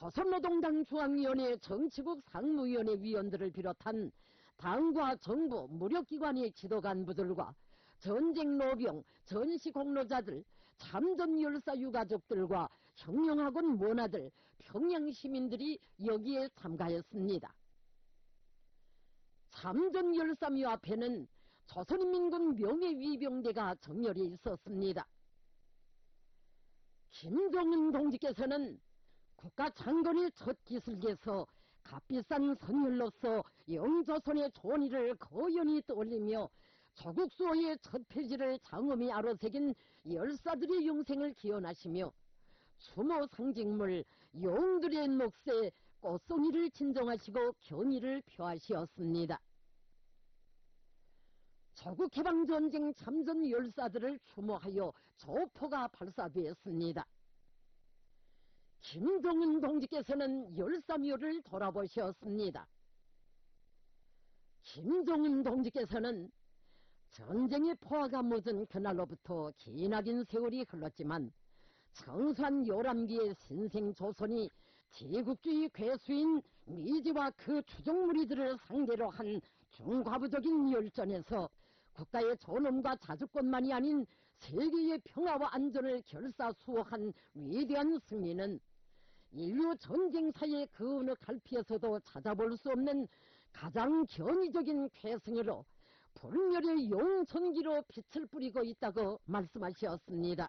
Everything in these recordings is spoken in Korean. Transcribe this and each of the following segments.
조선노동당 중앙위원회 정치국 상무위원회 위원들을 비롯한 당과 정부, 무력기관의 지도간부들과 전쟁 노병, 전시공로자들, 참전열사 유가족들과 혁명학원 모나들, 평양시민들이 여기에 참가했습니다. 참전열사묘 앞에는 조선인민군 명예위병대가 정렬해 있었습니다. 김정은 동지께서는 국가장관의 첫 기슬에서 값비싼 선율로서 영조선의 존의를 거연히 떠올리며 조국 수호의 첫 페이지를 장엄히 아로새긴 열사들의 영생을 기원하시며 추모 상징물 영웅들의 몫에 꽃송이를 진정하시고 경의를 표하시었습니다. 조국해방전쟁 참전 열사들을 추모하여 조포가 발사되었습니다. 김정은 동지께서는 열사묘를 돌아보셨습니다. 김정은 동지께서는 전쟁의 포화가 묻은 그날로부터 기나긴 세월이 흘렀지만 청산 요람기의 신생조선이 제국주의 괴수인 미지와 그 추종무리들을 상대로 한 중과부적인 열전에서 국가의 존엄과 자주권만이 아닌 세계의 평화와 안전을 결사수호한 위대한 승리는 인류 전쟁사의 그 어느 갈피에서도 찾아볼 수 없는 가장 견의적인 쾌승으로 불멸의 용천기로 빛을 뿌리고 있다고 말씀하셨습니다.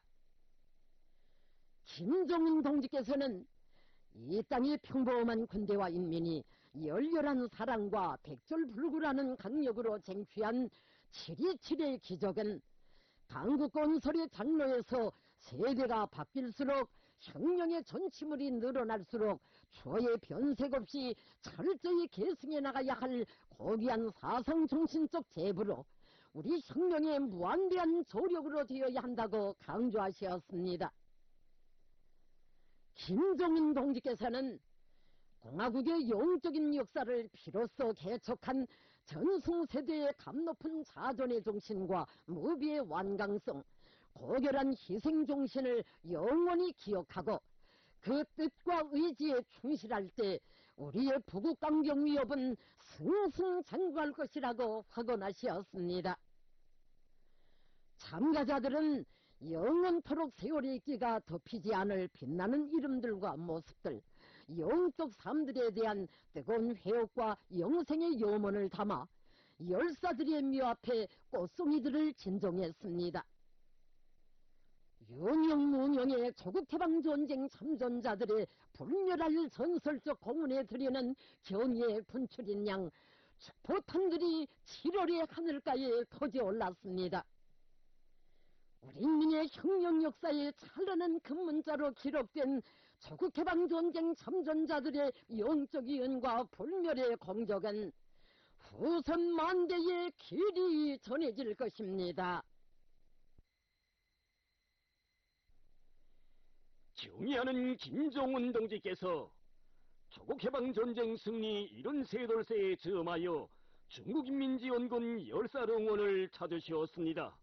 김정은 동지께서는 이 땅의 평범한 군대와 인민이 열렬한 사랑과 백절불구라는 강력으로 쟁취한 7.27의 기적은 강국건설의 장로에서 세대가 바뀔수록 혁명의 전치물이 늘어날수록 추호의 변색 없이 철저히 계승해 나가야 할 고귀한 사상정신적 제부로 우리 혁명의 무한대한 조력으로 되어야 한다고 강조하셨습니다. 김정은 동지께서는 공화국의 영적인 역사를 비로소 개척한 전승세대의 감높은 자존의 정신과 무비의 완강성, 고결한 희생정신을 영원히 기억하고 그 뜻과 의지에 충실할 때 우리의 부국강경 위협은 승승장구할 것이라고 확언하셨습니다. 참가자들은 영원토록 세월의 끼가 덮이지 않을 빛나는 이름들과 모습들, 영적 삶들에 대한 뜨거운 회옥과 영생의 염원을 담아 열사들의 묘 앞에 꽃송이들을 진정했습니다. 유명무명의 조국해방전쟁 참전자들의 불멸할 전설적 공훈에 드리는 경의의 분출인 양 축포탄들이 7월의 하늘가에 터져 올랐습니다. 우리 인민의 혁명 역사에 찬란한 금문자로 기록된 조국해방전쟁 참전자들의 영적 이은과 불멸의 공적은 후손 만대에 길이 전해질 것입니다. 경의하는 김정은 동지께서 조국해방전쟁 승리 73돌세에 즈음하여 중국인민지원군 열사릉원을 찾으셨습니다.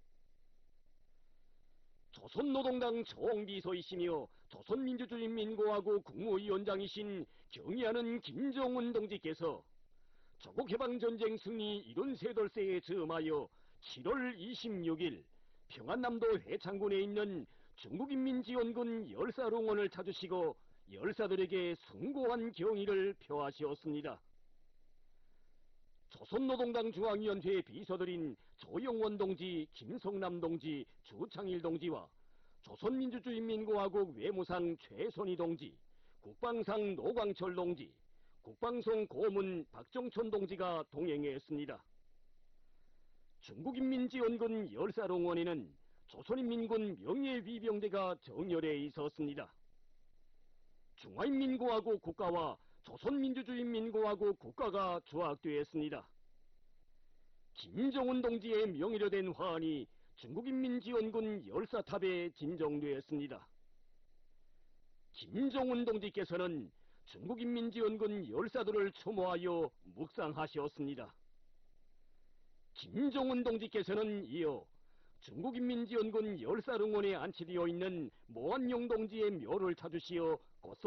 조선노동당 총비서이시며 조선민주주의인민공화국 국무위원장이신 경의하는 김정은 동지께서 조국해방전쟁 승리 73돌세에 즈음하여 7월 26일 평안남도 회창군에 있는 중국인민지원군 열사릉원을 찾으시고 열사들에게 숭고한 경의를 표하시었습니다. 조선노동당 중앙위원회 비서들인 조영원 동지, 김성남 동지, 주창일 동지와 조선민주주의인민공화국 외무상 최선희 동지, 국방상 노광철 동지, 국방성 고문 박정천 동지가 동행했습니다. 중국인민지원군 열사릉원에는 조선인민군 명예위병대가 정렬해 있었습니다. 중화인민공화국 국가와 조선민주주의인민공화국 국가가 조약되었습니다. 김정은 동지의 명의로 된 화환이 중국인민지원군 열사탑에 진정되었습니다. 김정은 동지께서는 중국인민지원군 열사들을 추모하여 묵상하셨습니다. 김정은 동지께서는 이어 중국인민지원군 열사릉원에 안치되어 있는 모한용 동지의 묘를 찾으시어